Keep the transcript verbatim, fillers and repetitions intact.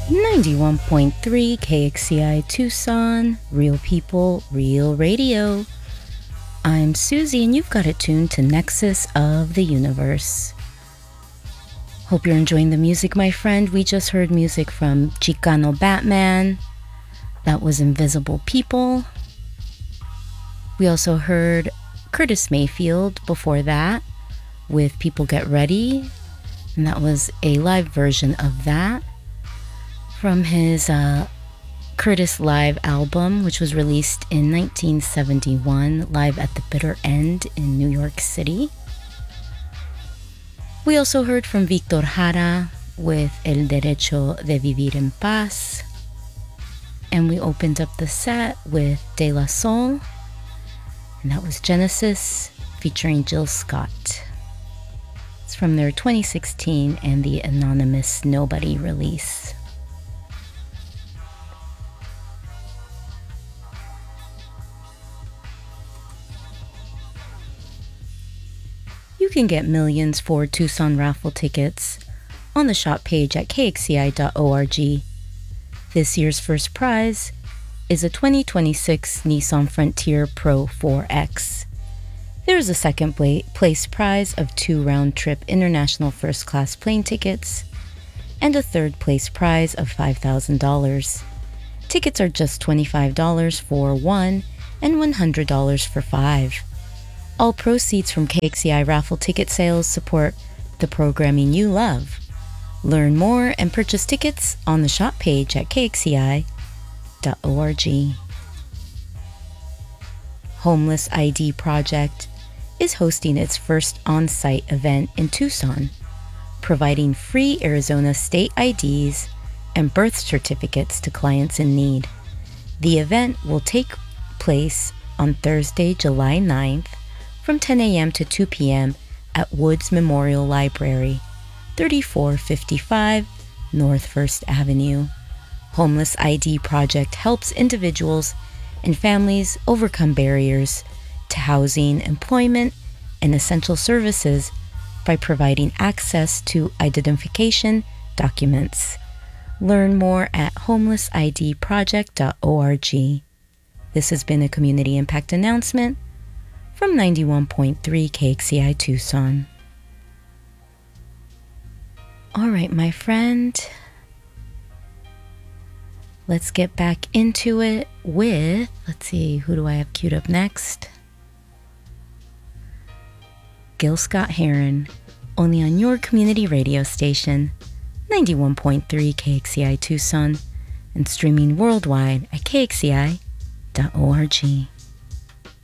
ninety-one point three K X C I Tucson, real people, real radio. I'm Susie and you've got it tuned to Nexus of the Universe. Hope you're enjoying the music, my friend. We just heard music from Chicano Batman. That was Invisible People. We also heard Curtis Mayfield before that with People Get Ready. And that was a live version of that from his uh, Curtis Live album, which was released in nineteen seventy-one, live at the Bitter End in New York City. We also heard from Victor Jara with El Derecho de Vivir en Paz. And we opened up the set with De La Soul. And that was Genesis featuring Jill Scott. It's from their twenty sixteen and the Anonymous Nobody release. You can get millions for Tucson raffle tickets on the shop page at K X C I dot org. This year's first prize is a twenty twenty-six Nissan Frontier Pro four X. There's a second place prize of two round-trip international first-class plane tickets and a third place prize of five thousand dollars. Tickets are just twenty-five dollars for one and one hundred dollars for five. All proceeds from K X C I raffle ticket sales support the programming you love. Learn more and purchase tickets on the shop page at K X C I dot org. Homeless I D Project is hosting its first on-site event in Tucson, providing free Arizona state I Ds and birth certificates to clients in need. The event will take place on Thursday, July ninth, from ten a.m. to two p.m. at Woods Memorial Library, thirty-four fifty-five North First Avenue. Homeless I D Project helps individuals and families overcome barriers to housing, employment, and essential services by providing access to identification documents. Learn more at homeless I D project dot org. This has been a community impact announcement from ninety-one point three K X C I Tucson. All right, my friend. Let's get back into it with, let's see, who do I have queued up next? Gil Scott-Heron, only on your community radio station, ninety-one point three K X C I Tucson, and streaming worldwide at K X C I dot org.